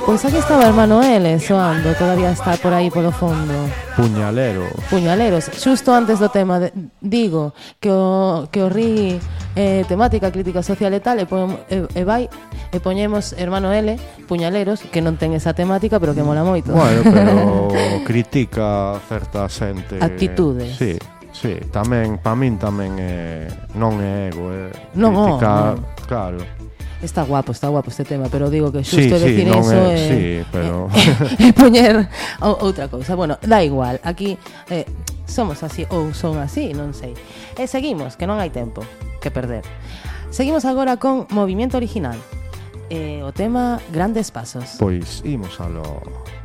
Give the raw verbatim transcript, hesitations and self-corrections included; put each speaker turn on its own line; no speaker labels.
Pois aquí estaba o hermano L soando, todavía está por aí polo fondo.
Puñalero.
Puñaleros. Xusto antes do tema de, digo que o que o ri eh, temática crítica social e tal e, pon, e, e vai e poñemos hermano L, Puñaleros, que non ten esa temática, pero que mola moito.
Bueno, pero critica certa xente.
Actitudes.
Sí, sí, tamén para min tamén é non é ego, é
non,
criticar,
oh, no.
Claro.
Está guapo, está guapo este tema, pero digo que xusto
sí,
decir
sí, non
eso
é,
é,
sí, pero
é, é poñer outra cousa. Bueno, da igual, aquí eh, somos así ou son así, non sei. E seguimos, que non hai tempo que perder. Seguimos agora con Movimiento Original. Eh, o tema Grandes Pasos.
Pois imos a lo